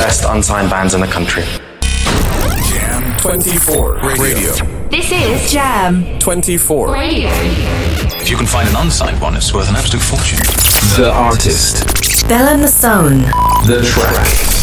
best unsigned bands in the country. Jam 24 Radio. This is Jam 24 Radio. If you can find an unsigned one, it's worth an absolute fortune. The artist. Belle and the Sound. The track.